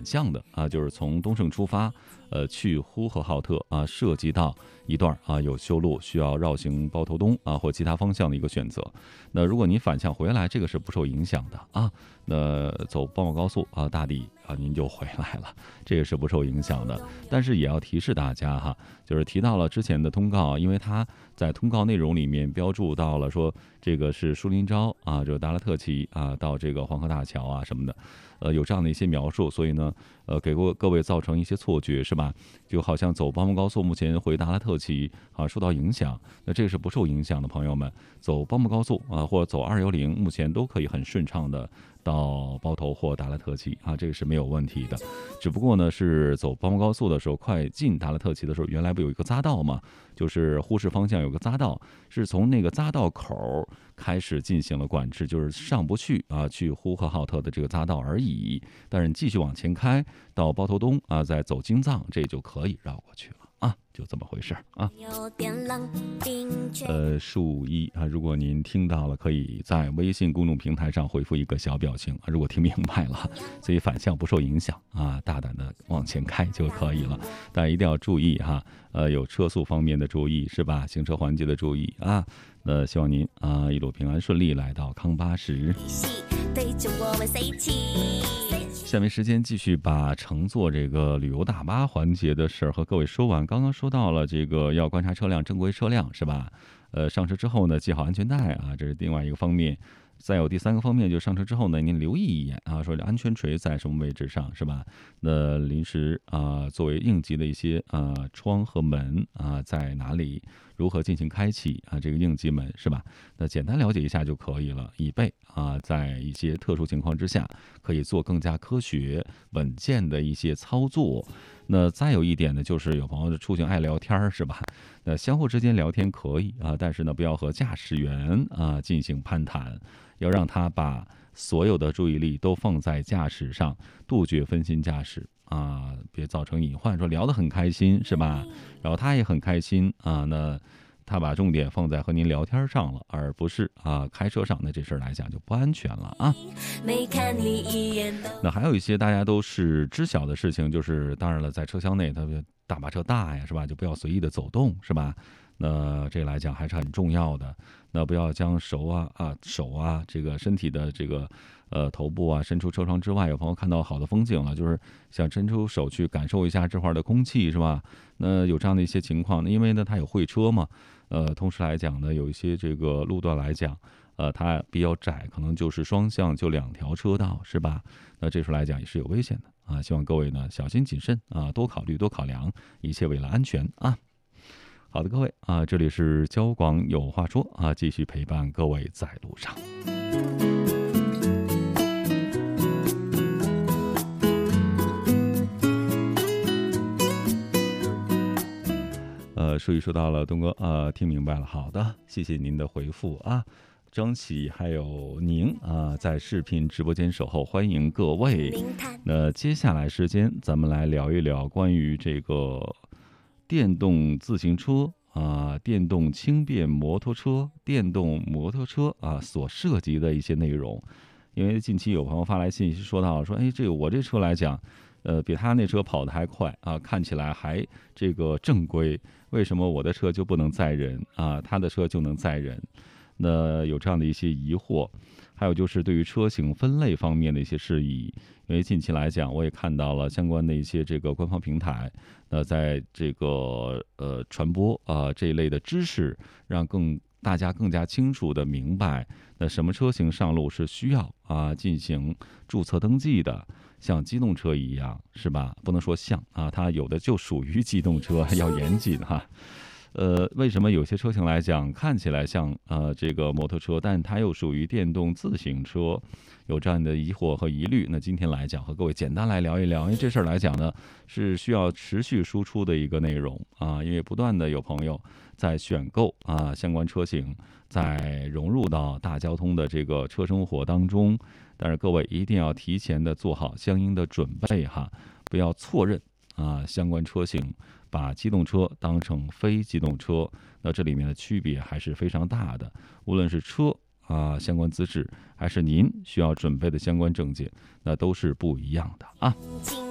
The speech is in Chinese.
反向的啊，就是从东胜出发，去呼和浩特啊，涉及到一段啊有修路需要绕行包头东啊或其他方向的一个选择。那如果您反向回来，这个是不受影响的啊。那走包茂高速啊，大抵啊您就回来了，这个是不受影响的。但是也要提示大家哈，就是提到了之前的通告，因为它在通告内容里面标注到了说这个是树林招啊，这个达拉特旗啊到这个黄河大桥啊什么的，有这样的一些描述，所以呢，给各位造成一些错觉是吧？就好像走包茂高速目前回达拉特旗啊受到影响，那这个是不受影响的朋友们，走包茂高速啊或者走210，目前都可以很顺畅的到包头或达拉特旗啊，这个是没有问题的。只不过呢，是走包茂高速的时候，快进达拉特旗的时候，原来不有一个匝道吗？就是呼市方向有个匝道，是从那个匝道口开始进行了管制，就是上不去啊，去呼和浩特的这个匝道而已。但是你继续往前开到包头东啊，再走京藏，这就可以绕过去了。啊，就这么回事啊。数一啊，如果您听到了，可以在微信公众平台上回复一个小表情啊。如果听明白了，所以反向不受影响啊，大胆的往前开就可以了。但一定要注意哈，有车速方面的注意是吧？行车环节的注意啊。那希望您啊一路平安顺利来到康巴什。下面时间继续把乘坐这个旅游大巴环节的事儿和各位说完。刚刚说到了这个要观察车辆，正规车辆是吧？上车之后呢，系好安全带啊，这是另外一个方面。再有第三个方面，就上车之后呢，您留意一眼啊，说这安全锤在什么位置上是吧？那临时啊，作为应急的一些窗和门啊在哪里？如何进行开启啊？这个应急门是吧？那简单了解一下就可以了，以备啊在一些特殊情况之下可以做更加科学稳健的一些操作。那再有一点呢，就是有朋友出行爱聊天是吧？那相互之间聊天可以啊，但是呢，不要和驾驶员啊进行攀谈，要让他把所有的注意力都放在驾驶上，杜绝分心驾驶啊，别造成隐患。说聊得很开心是吧？然后他也很开心啊，那他把重点放在和您聊天上了，而不是啊开车上，那这事儿来讲就不安全了啊。那还有一些大家都是知晓的事情，就是当然了，在车厢内它大巴车大呀是吧，就不要随意的走动是吧？那这来讲还是很重要的。那不要将手啊这个身体的这个头部啊伸出车窗之外。有朋友看到好的风景了，就是想伸出手去感受一下这块的空气是吧？那有这样的一些情况，因为呢它有会车嘛，同时来讲呢有一些这个路段来讲它比较窄，可能就是双向就2条车道是吧？那这时候来讲也是有危险的啊，希望各位呢小心谨慎啊，多考虑多考量，一切为了安全啊。好的，各位啊，这里是交广有话说啊，继续陪伴各位在路上。说到了东哥听明白了，好的，谢谢您的回复啊。张喜还有宁啊，在视频直播间守候，欢迎各位。那接下来时间咱们来聊一聊关于这个电动自行车啊、电动轻便摩托车、电动摩托车啊所涉及的一些内容。因为近期有朋友发来信息说到说，哎，这个我这车来讲，比他那车跑得还快啊，看起来还这个正规，为什么我的车就不能载人啊，他的车就能载人？那有这样的一些疑惑。还有就是对于车型分类方面的一些事宜，因为近期来讲，我也看到了相关的一些这个官方平台，那在这个传播这一类的知识，让大家更加清楚的明白，那什么车型上路是需要进行注册登记的，像机动车一样是吧？不能说像它有的就属于机动车，要严谨哈。为什么有些车型来讲看起来像这个摩托车，但它又属于电动自行车，有这样的疑惑和疑虑？那今天来讲和各位简单来聊一聊，因为这事儿来讲呢是需要持续输出的一个内容啊，因为不断的有朋友在选购相关车型，在融入到大交通的这个车生活当中，但是各位一定要提前的做好相应的准备哈，不要错认相关车型，把机动车当成非机动车，那这里面的区别还是非常大的。无论是车相关资质，还是您需要准备的相关证件，那都是不一样的啊。